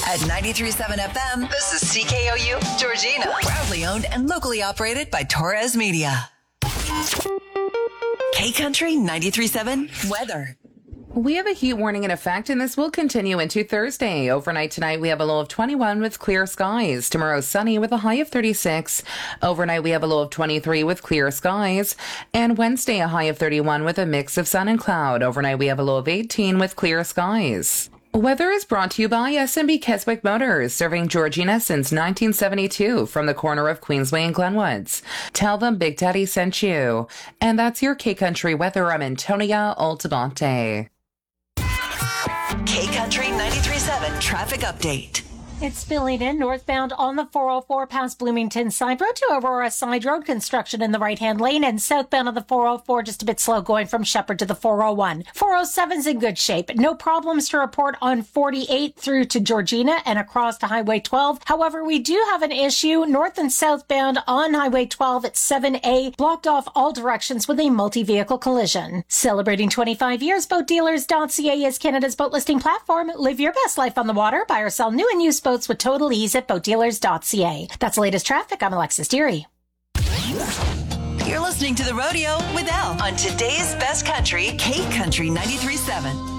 At 93.7 FM, this is CKOU, Georgina. Proudly owned and locally operated by Torres Media. K-Country 93.7 weather. We have a heat warning in effect, and this will continue into Thursday. Overnight tonight, we have a low of 21 with clear skies. Tomorrow, sunny with a high of 36. Overnight, we have a low of 23 with clear skies. And Wednesday, a high of 31 with a mix of sun and cloud. Overnight, we have a low of 18 with clear skies. Weather is brought to you by SMB Keswick Motors, serving Georgina since 1972 from the corner of Queensway and Glenwoods. Tell them Big Daddy sent you. And that's your K-Country weather. I'm Antonia Altamonte. K-Country 93.7 traffic update. It's spilling in northbound on the 404 past Bloomington Side Road to Aurora Side Road. Construction in the right-hand lane, and southbound of the 404 just a bit slow going from Shepherd to the 401. 407's in good shape. No problems to report on 48 through to Georgina and across to Highway 12. However, we do have an issue north and southbound on Highway 12 at 7A, blocked off all directions with a multi-vehicle collision. Celebrating 25 years, BoatDealers.ca is Canada's boat listing platform. Live your best life on the water. Buy or sell new and used boats with total ease at BoatDealers.ca. That's the latest traffic. I'm Alexis Deary. You're listening to The Rodeo with Elle on today's best country, K-Country 93.7.